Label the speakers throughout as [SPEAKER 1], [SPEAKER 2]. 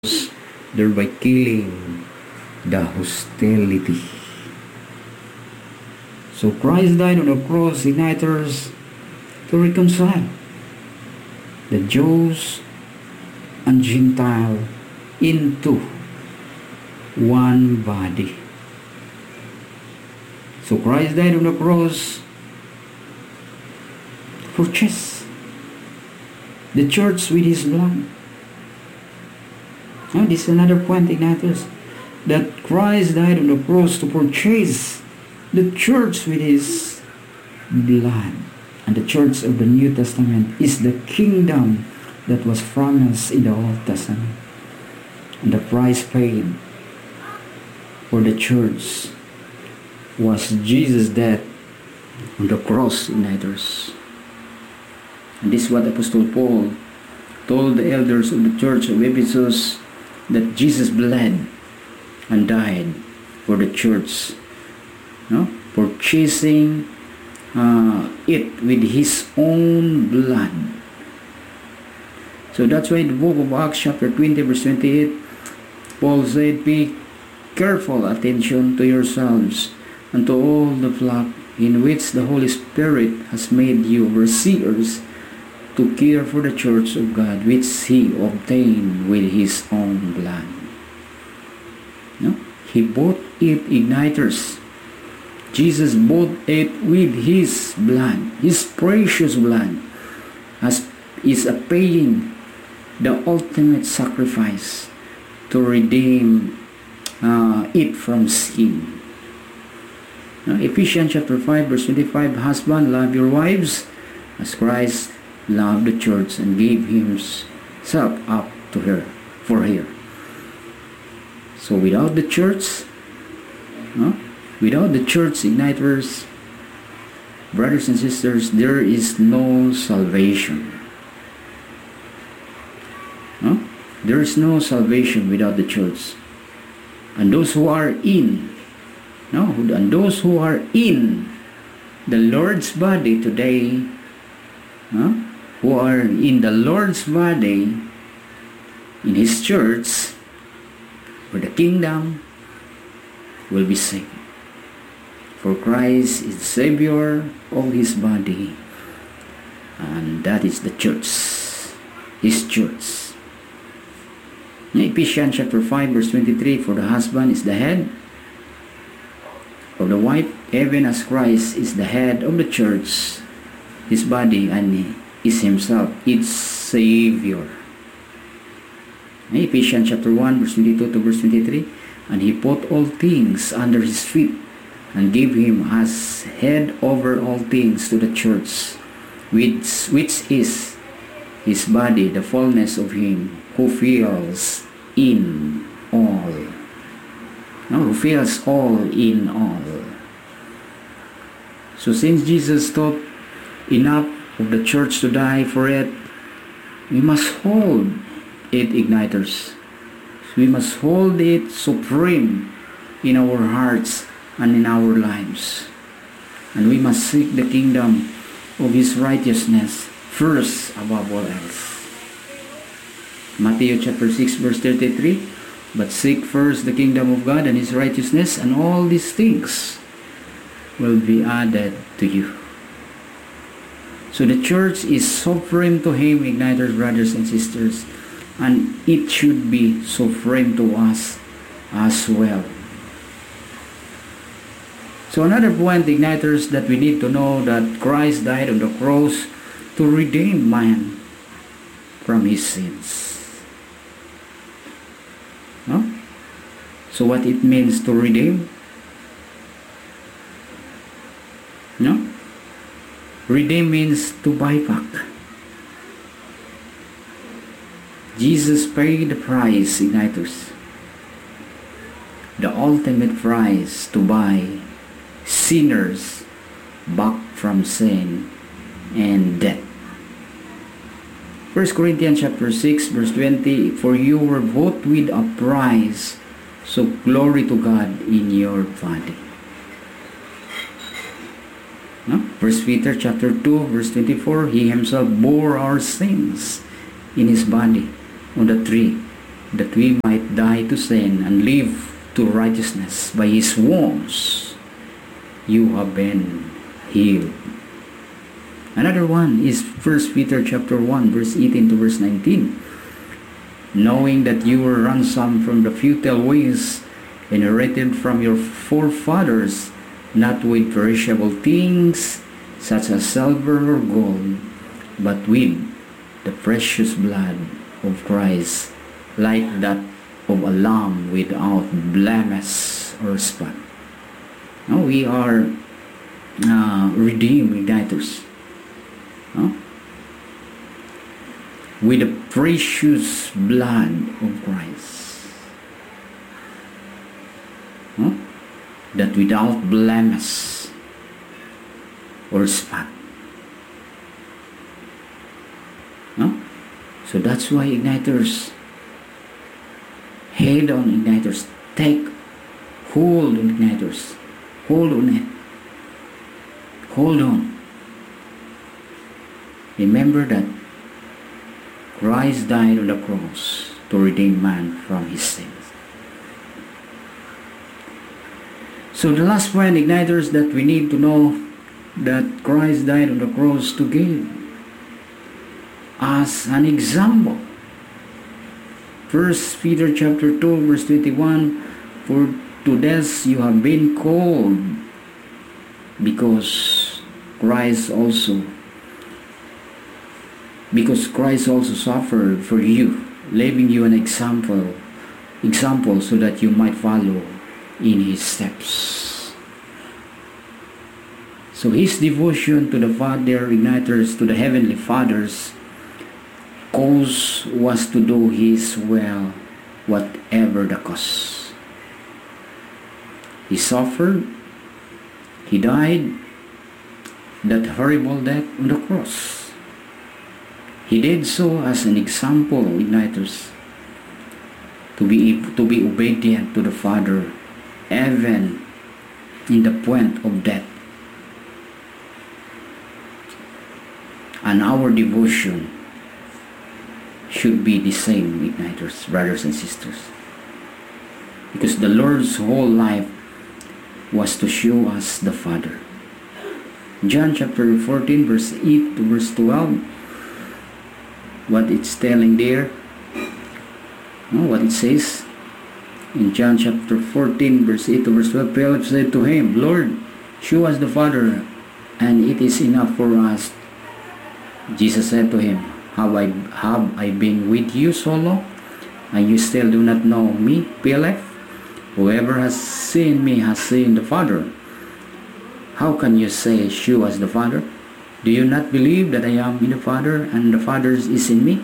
[SPEAKER 1] thereby killing the hostility. So Christ died on the cross, igniters, to reconcile the Jews and Gentile into one body. So Christ died on the cross to purchase the church with His blood. Now, this is another point, igniters, that Christ died on the cross to purchase the church with His blood. And the church of the New Testament is the kingdom that was promised in the Old Testament. And the price paid for the church was Jesus' death on the cross, igniters. And this is what Apostle Paul told the elders of the church of Ephesus, that Jesus bled and died for the church, purchasing it with His own blood. So that's why in the book of Acts chapter 20 verse 28, Paul said, "Pay careful attention to yourselves and to all the flock in which the Holy Spirit has made you overseers, to care for the church of God, which He obtained with His own blood." No? He bought it, igniters. Jesus bought it with His blood, His precious blood, as is a paying the ultimate sacrifice to redeem it from sin. Now, Ephesians chapter 5 verse 25, "Husband, love your wives as Christ loved the church and gave Himself up to her, for her." So without the church, igniters, brothers and sisters, there is no salvation. There is no salvation without the church. And those who are in the Lord's body today, who are in the Lord's body, in His church, for the kingdom, will be saved. For Christ is the Savior of His body, and that is the church, His church. In Ephesians chapter 5 verse 23, "For the husband is the head of the wife, even as Christ is the head of the church, His body, and He is Himself its Savior." In Ephesians chapter 1 verse 22 to verse 23, "And He put all things under His feet, and gave Him as head over all things to the church, which is His body, the fullness of Him who fills in all." Who fills all in all. So since Jesus thought enough of the church to die for it, we must hold it, igniters. We must hold it supreme in our hearts and in our lives. And we must seek the kingdom of His righteousness first above all else. Matthew chapter 6 verse 33, "But seek first the kingdom of God and His righteousness, and all these things will be added to you." So the church is supreme to Him, igniters, brothers and sisters, and it should be supreme to us as well. So another point, igniters, that we need to know, that Christ died on the cross to redeem man from his sins. So what it means to redeem? Redeem means to buy back. Jesus paid the price, igniters, the ultimate price to buy sinners back from sin and death. 1 Corinthians chapter 6 verse 20, "For you were bought with a price, so glory to God in your body." 1 Peter chapter 2 verse 24, "He Himself bore our sins in His body on the tree, that we might die to sin and live to righteousness. By his wounds you have been healed. Another one is 1 Peter chapter 1 verse 18 to verse 19. Knowing that you were ransomed from the futile ways inherited from your forefathers, not with perishable things such as silver or gold, but with the precious blood of Christ, like that of a lamb without blemish or spot. Now we are redeemed igniters. With the precious blood of Christ, that without blemish or spot. So that's why igniters, head on igniters, take hold on igniters, hold on it, hold on. Remember that Christ died on the cross to redeem man from his sins. So the last point, igniters, that we need to know that Christ died on the cross to give us an example. 1 Peter chapter 2 verse 21, for to this you have been called, because Christ also suffered for you, leaving you an example so that you might follow in his steps. So his devotion to the Father, igniters, to the Heavenly Father's cause was to do his will, whatever the cost. He suffered, he died that horrible death on the cross. He did so as an example, igniters, to be obedient to the Father, even in the point of death. And our devotion should be the same, igniters, brothers and sisters. Because the Lord's whole life was to show us the Father. John chapter 14 verse 8 to verse 12, what it's telling there, what it says in John chapter 14 verse 8 to verse 12, Philip said to him, Lord, show us the Father, and it is enough for us. Jesus said to him, have I been with you so long, and you still do not know me, Philip? Whoever has seen me has seen the Father. How can you say, show us the Father? Do you not believe that I am in the Father, and the Father is in me?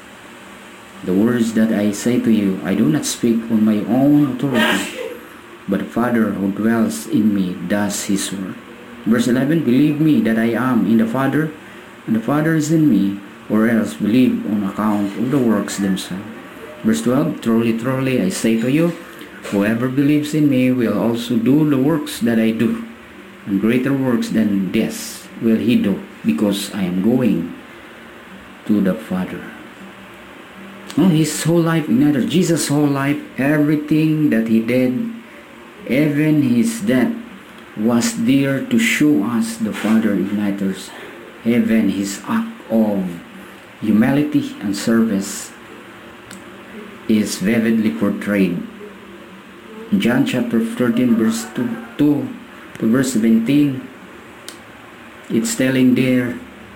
[SPEAKER 1] The words that I say to you, I do not speak on my own authority, but the Father who dwells in me does his work. Verse 11, believe me that I am in the Father, and the Father is in me, or else believe on account of the works themselves. Verse 12, truly, truly, I say to you, whoever believes in me will also do the works that I do, and greater works than this will he do, because I am going to the Father. His whole life, igniters, Jesus' whole life, everything that he did, even his death, was there to show us the Father, igniters. Even his act of humility and service is vividly portrayed. In John chapter 13 verse 2 to verse 17, it's telling there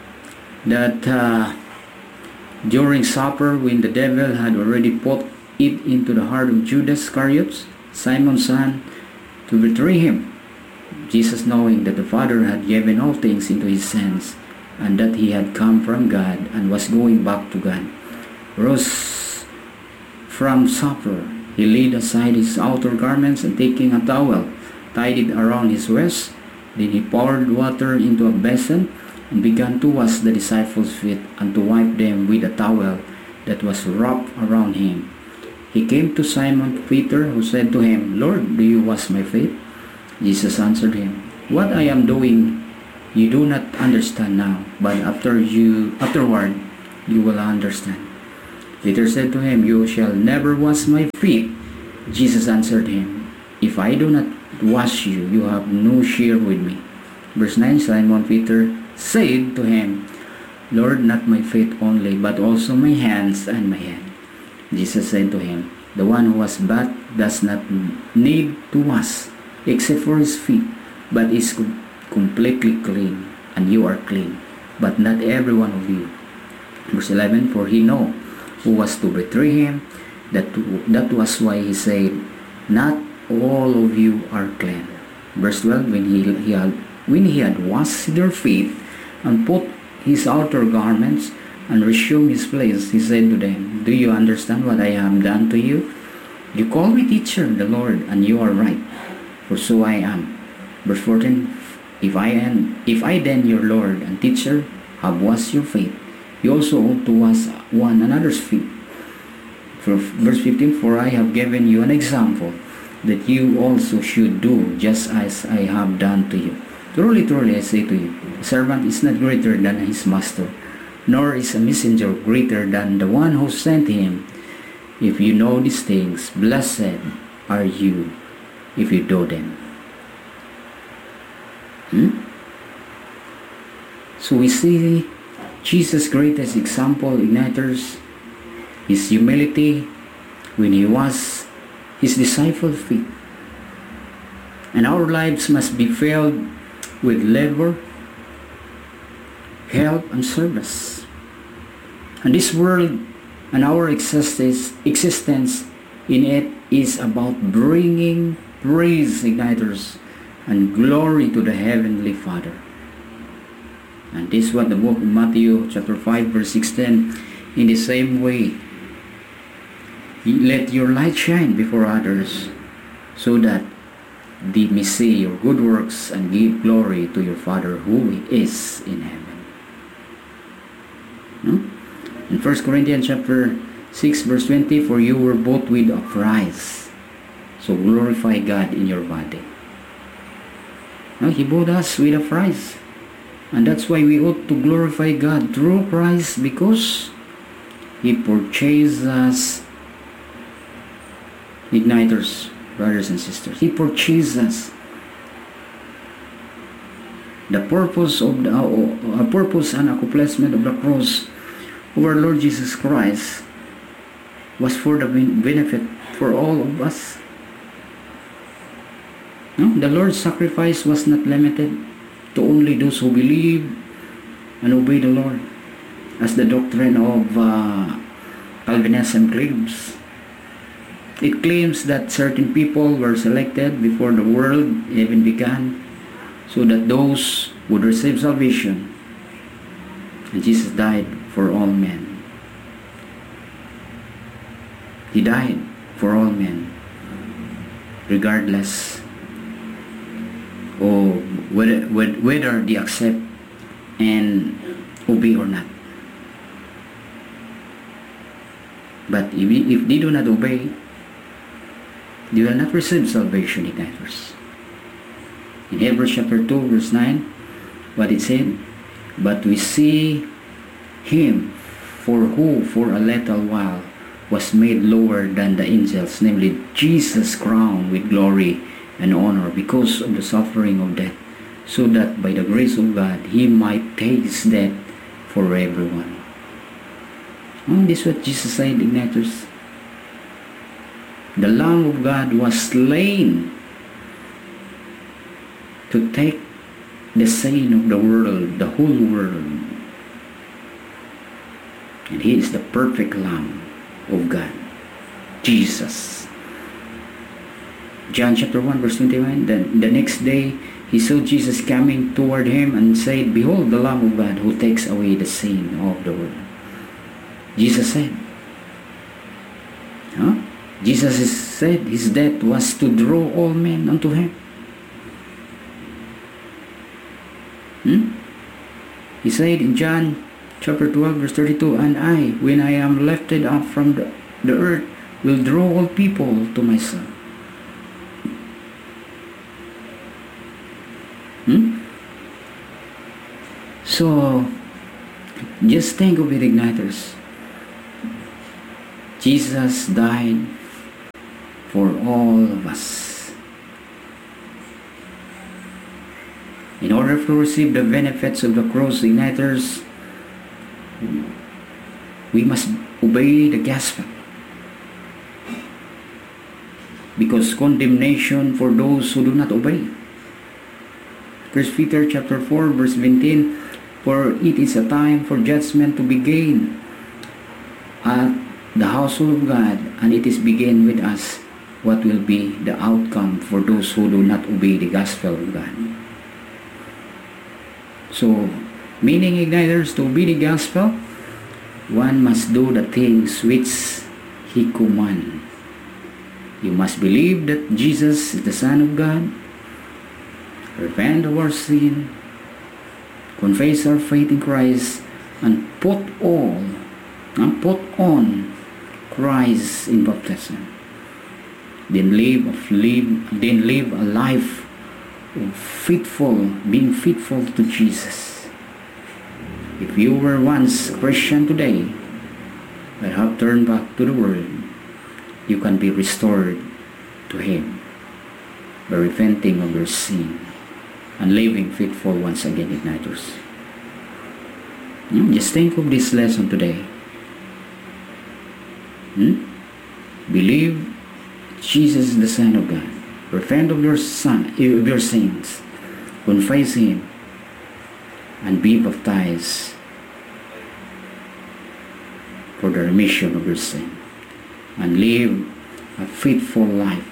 [SPEAKER 1] that during supper, when the devil had already put it into the heart of Judas Iscariot, Simon's son, to betray him, Jesus, knowing that the Father had given all things into his hands, and that he had come from God and was going back to God, rose from supper. He laid aside his outer garments, and taking a towel, tied it around his waist. Then he poured water into a basin, and began to wash the disciples' feet, and to wipe them with a towel that was wrapped around him. He came to Simon Peter, who said to him, Lord, do you wash my feet? Jesus answered him, what I am doing you do not understand now, but afterward you will understand. Peter said to him, "You shall never wash my feet." Jesus answered him, "If I do not wash you, you have no share with me." Verse 9, Simon Peter said to him, "Lord, not my feet only, but also my hands and my head." Jesus said to him, "The one who was bathed does not need to wash, except for his feet, but is completely clean, and you are clean, but not every one of you." Verse 11, "For he know who was to betray him, that was why he said, not all of you are clean." Verse 12, when he had washed their feet and put his outer garments and resumed his place, he said to them, "Do you understand what I have done to you? You call me teacher, the Lord, and you are right, for so I am." Verse 14, if I then, your Lord and teacher, have washed your feet, you also ought to wash one another's feet. Verse 15, "For I have given you an example, that you also should do just as I have done to you. Truly, truly, I say to you, a servant is not greater than his master, nor is a messenger greater than the one who sent him. If you know these things, blessed are you if you do them." So we see Jesus' greatest example, igniters, his humility when he was his disciples' feet. And our lives must be filled with labor, help, and service. And this world and our existence in it is about bringing praise, igniters, and glory to the Heavenly Father. And this is what the book of Matthew chapter 5 verse 16, in the same way, let your light shine before others, so that they may see your good works and give glory to your Father who is in heaven. In 1 Corinthians chapter 6 verse 20, "For you were bought with a price, so glorify God in your body." He bought us with a price. And that's why we ought to glorify God through Christ, because He purchased us, igniters, brothers and sisters. He purchased us. The purpose and accomplishment of the cross of our Lord Jesus Christ was for the benefit for all of us. The Lord's sacrifice was not limited to only those who believe and obey the Lord, as the doctrine of Calvinism claims. It claims that certain people were selected before the world even began, so that those would receive salvation. And Jesus died for all men. He died for all men, regardless of whether they accept and obey or not. But if they do not obey, they will not receive salvation, igniters. In Hebrews chapter 2 verse 9, what it said, "But we see him who for a little while was made lower than the angels, namely Jesus, crowned with glory and honor because of the suffering of death, so that by the grace of God he might taste death for everyone." This is what Jesus said, igniters. The Lamb of God was slain to take the sin of the world, the whole world. And He is the perfect Lamb of God, Jesus. John chapter 1 verse 21, the next day he saw Jesus coming toward him and said, "Behold the Lamb of God who takes away the sin of the world." Jesus said, Jesus said his death was to draw all men unto him. He said in John chapter 12 verse 32, "And I, when I am lifted up from the earth, will draw all people to myself." So, just think of it, igniters. Jesus died for all of us. In order to receive the benefits of the cross, igniters, we must obey the gospel. Because condemnation for those who do not obey. 1 Peter chapter 4 verse 17, for it is a time for judgment to begin at the household of God, and it is begin with us what will be the outcome for those who do not obey the gospel of God. So, meaning igniters, to obey the gospel, one must do the things which He commands. You must believe that Jesus is the Son of God, repent of our sin, confess our faith in Christ, and put on Christ in baptism. Then live a life of being faithful to Jesus. If you were once a Christian today, but have turned back to the world, you can be restored to Him by repenting of your sin and living faithful once again, igniters. Just think of this lesson today. Believe Jesus is the Son of God. Repent of your sins. Confess Him and be baptized for the remission of your sin. And live a faithful life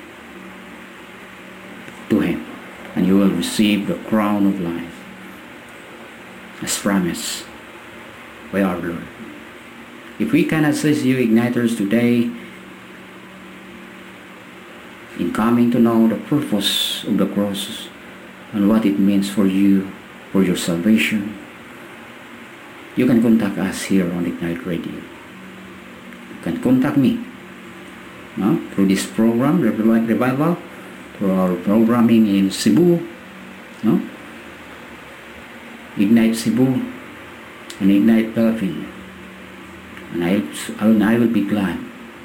[SPEAKER 1] to Him. And you will receive the crown of life as promised by our Lord. If we can assist you, igniters, today in coming to know the purpose of the cross and what it means for you, for your salvation, you can contact us here on Ignite Radio. You can contact me through this program, Revival, through our programming in Cebu, Ignite Cebu and Ignite Philippines. And I will be glad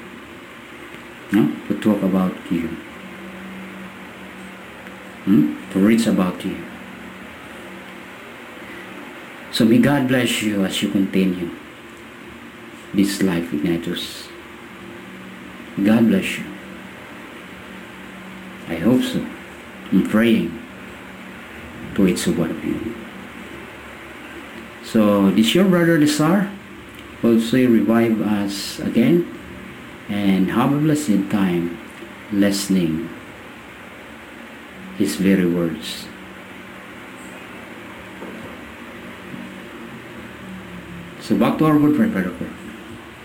[SPEAKER 1] to talk about you, to reach about you. So may God bless you as you continue this life, igniters. God bless you. I hope so. I'm praying to each one of you. So this your brother Desar will say revive us again, and have a blessed time listening His very words. So back to our good friend, Brother Cor.